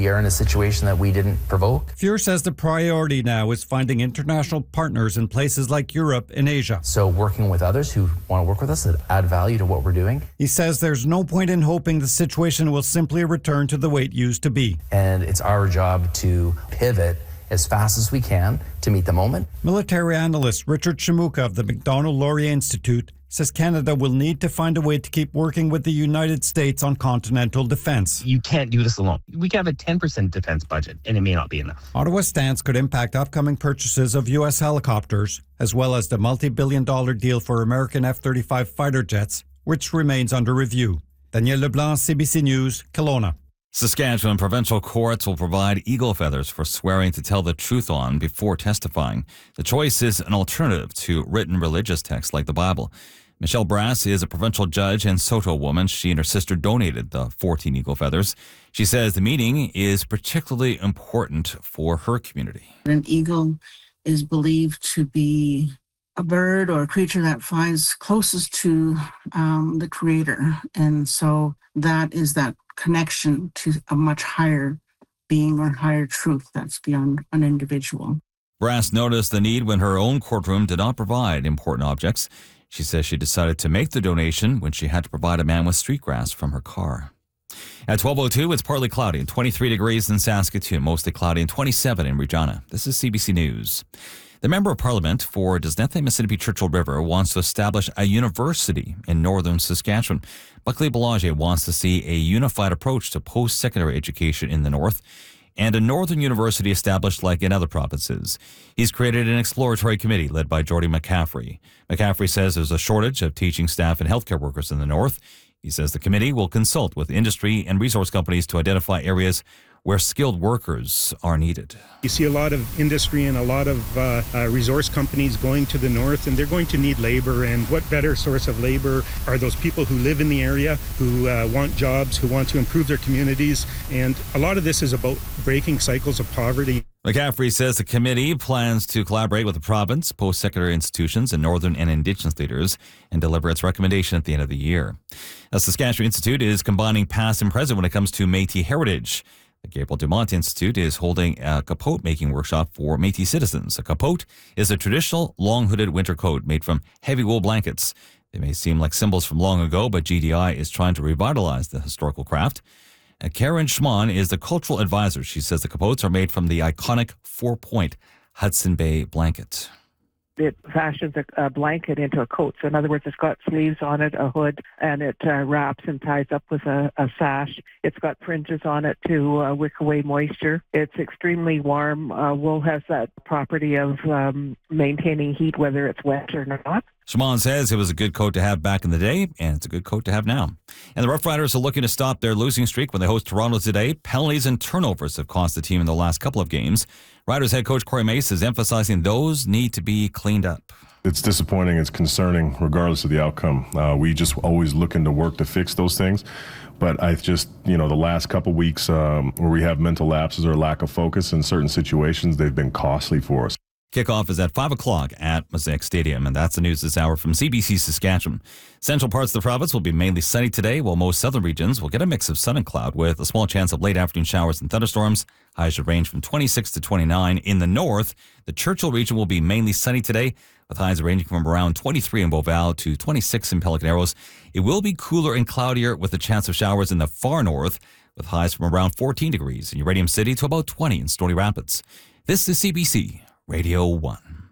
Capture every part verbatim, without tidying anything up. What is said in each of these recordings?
we are in a situation that we didn't provoke. Fuhr says the priority now is finding international partners in places like Europe and Asia. So working with others who want to work with us that add value to what we're doing. He says there's no point in hoping the situation will simply return to the way it used to be. And it's our job to pivot as fast as we can to meet the moment. Military analyst Richard Shamuka of the Macdonald-Laurier Institute says Canada will need to find a way to keep working with the United States on continental defense. You can't do this alone. We can have a ten percent defense budget, and it may not be enough. Ottawa's stance could impact upcoming purchases of U S helicopters, as well as the multi-billion dollar deal for American F thirty-five fighter jets, which remains under review. Daniel Leblanc, C B C News, Kelowna. Saskatchewan provincial courts will provide eagle feathers for swearing to tell the truth on before testifying. The choice is an alternative to written religious texts like the Bible. Michelle Brass is a provincial judge and Saulteaux woman. She and her sister donated the fourteen eagle feathers. She says the meeting is particularly important for her community. An eagle is believed to be a bird or a creature that flies closest to um, the Creator. And so that is that connection to a much higher being or higher truth that's beyond an individual. Brass noticed the need when her own courtroom did not provide important objects. She says she decided to make the donation when she had to provide a man with street grass from her car. At twelve oh two, it's partly cloudy and twenty-three degrees in Saskatoon, mostly cloudy and twenty-seven in Regina. This is C B C News. The Member of Parliament for Disnethane-Mississippi-Churchill River wants to establish a university in northern Saskatchewan. Buckley Belanger wants to see a unified approach to post-secondary education in the north and a northern university established like in other provinces. He's created an exploratory committee led by Jordy McCaffrey. McCaffrey says there's a shortage of teaching staff and healthcare workers in the north. He says the committee will consult with industry and resource companies to identify areas where skilled workers are needed. You see a lot of industry and a lot of uh, uh, resource companies going to the north, and they're going to need labor. And what better source of labor are those people who live in the area, who uh, want jobs, who want to improve their communities. And a lot of this is about breaking cycles of poverty. McCaffrey says the committee plans to collaborate with the province, post-secondary institutions, and northern and Indigenous leaders and deliver its recommendation at the end of the year. The Saskatchewan Institute is combining past and present when it comes to Métis heritage. The Gabriel Dumont Institute is holding a capote making workshop for Métis citizens. A capote is a traditional long-hooded winter coat made from heavy wool blankets. They may seem like symbols from long ago, but G D I is trying to revitalize the historical craft. Uh, Karen Schmann is the cultural advisor. She says the capotes are made from the iconic four-point Hudson Bay blanket. It fashions a, a blanket into a coat. So in other words, it's got sleeves on it, a hood, and it uh, wraps and ties up with a, a sash. It's got fringes on it to uh, wick away moisture. It's extremely warm. Uh, wool has that property of um, maintaining heat, whether it's wet or not. Shimon says it was a good coat to have back in the day, and it's a good coat to have now. And the Rough Riders are looking to stop their losing streak when they host Toronto today. Penalties and turnovers have cost the team in the last couple of games. Riders head coach Corey Mace is emphasizing those need to be cleaned up. It's disappointing. It's concerning, regardless of the outcome. Uh, we just always looking to work to fix those things. But I just, you know, the last couple weeks um, where we have mental lapses or lack of focus in certain situations, they've been costly for us. Kickoff is at five o'clock at Mosaic Stadium, and that's the news this hour from C B C Saskatchewan. Central parts of the province will be mainly sunny today, while most southern regions will get a mix of sun and cloud with a small chance of late afternoon showers and thunderstorms. Highs should range from twenty-six to twenty-nine. In the north, the Churchill region will be mainly sunny today, with highs ranging from around twenty-three in Beauval to twenty-six in Pelican Arrows. It will be cooler and cloudier with a chance of showers in the far north, with highs from around fourteen degrees in Uranium City to about twenty in Stony Rapids. This is C B C Radio one.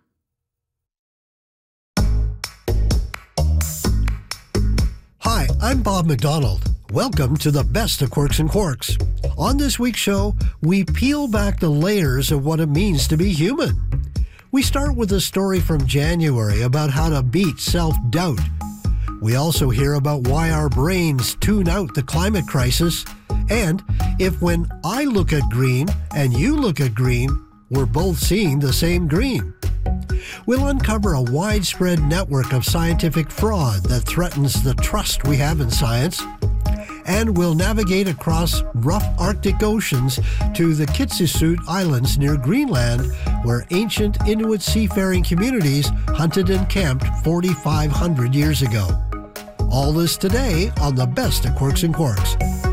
Hi, I'm Bob McDonald. Welcome to the best of Quirks and Quarks. On this week's show, we peel back the layers of what it means to be human. We start with a story from January about how to beat self-doubt. We also hear about why our brains tune out the climate crisis, and if when I look at green and you look at green, we're both seeing the same green. We'll uncover a widespread network of scientific fraud that threatens the trust we have in science. And we'll navigate across rough Arctic oceans to the Kitsisut Islands near Greenland, where ancient Inuit seafaring communities hunted and camped forty-five hundred years ago. All this today on the best of Quirks and Quarks.